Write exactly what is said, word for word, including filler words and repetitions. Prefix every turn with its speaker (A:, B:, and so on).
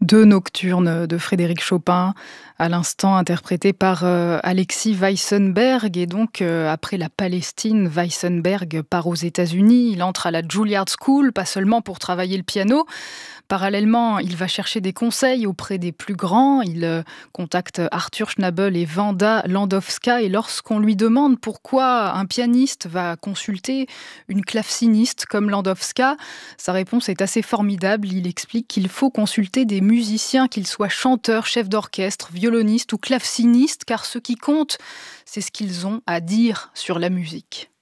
A: Deux nocturnes de Frédéric Chopin, à l'instant interprétés par euh, Alexis Weissenberg. Et donc, euh, après la Palestine, Weissenberg part aux États-Unis. Il entre à la Juilliard School, pas seulement pour travailler le piano. Parallèlement, il va chercher des conseils auprès des plus grands. Il euh, contacte Arthur Schnabel et Wanda Landowska. Et lorsqu'on lui demande pourquoi un pianiste va consulter une claveciniste comme Landowska, sa réponse est assez formidable. Il explique qu'il faut consulter des musiciens, qu'ils soient chanteurs, chefs d'orchestre, violonistes ou clavecinistes, car ce qui compte, c'est ce qu'ils ont à dire sur la musique.